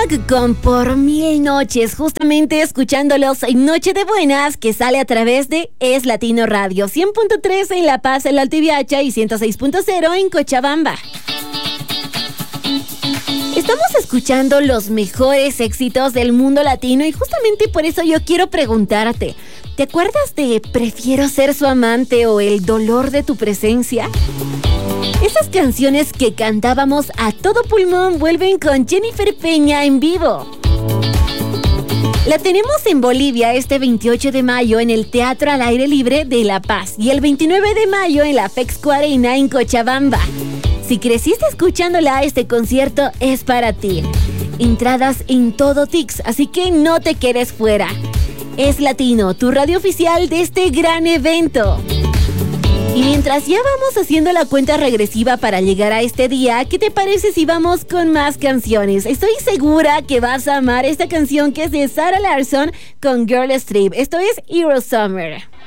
Punk con Por Mil Noches, justamente escuchándolos en Noche de Buenas, que sale a través de Es Latino Radio, 100.3 en La Paz, el Alto Ibiacha, y 106.0 en Cochabamba. Estamos escuchando los mejores éxitos del mundo latino y justamente por eso yo quiero preguntarte, ¿te acuerdas de Prefiero ser su amante o El dolor de tu presencia? Esas canciones que cantábamos a todo pulmón vuelven con Jennifer Peña en vivo. La tenemos en Bolivia este 28 de mayo en el Teatro al Aire Libre de La Paz y el 29 de mayo en la Fexco Arena en Cochabamba. Si creciste escuchándola, este concierto es para ti. Entradas en todo Tix, así que no te quedes fuera. Es Latino, tu radio oficial de este gran evento. Y mientras ya vamos haciendo la cuenta regresiva para llegar a este día, ¿qué te parece si vamos con más canciones? Estoy segura que vas a amar esta canción que es de Sarah Larsson con Girl Strip. Esto es Hero Summer.